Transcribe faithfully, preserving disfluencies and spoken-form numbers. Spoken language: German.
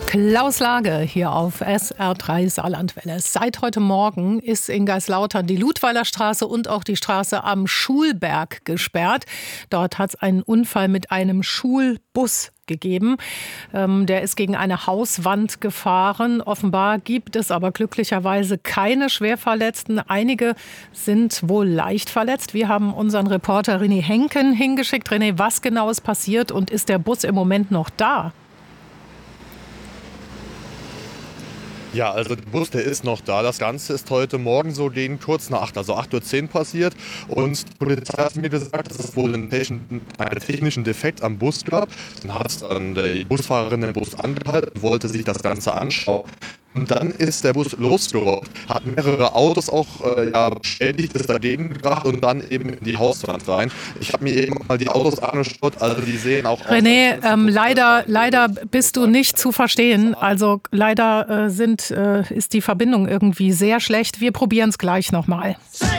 Klaus Lage hier auf S R drei Saarlandwelle. Seit heute Morgen ist in Geislautern die Ludweiler Straße und auch die Straße am Schulberg gesperrt. Dort hat es einen Unfall mit einem Schulbus gegeben. Ähm, der ist gegen eine Hauswand gefahren. Offenbar gibt es aber glücklicherweise keine Schwerverletzten. Einige sind wohl leicht verletzt. Wir haben unseren Reporter René Henken hingeschickt. René, was genau ist passiert und ist der Bus im Moment noch da? Ja, also der Bus, der ist noch da. Das Ganze ist heute Morgen so gegen kurz nach acht, also acht Uhr zehn passiert. Und die Polizei hat mir gesagt, dass es wohl einen technischen, einen technischen Defekt am Bus gab. Dann hat dann die Busfahrerin den Bus angehalten, wollte sich das Ganze anschauen. Und dann ist der Bus losgerollt, hat mehrere Autos auch äh, ja, beschädigt, ist dagegen gebracht und dann eben in die Hauswand rein. Ich habe mir eben mal die Autos angeschaut, also die sehen auch aus. René, ähm, leider, leider bist du nicht zu verstehen. Also leider äh, sind, äh, ist die Verbindung irgendwie sehr schlecht. Wir probieren es gleich nochmal.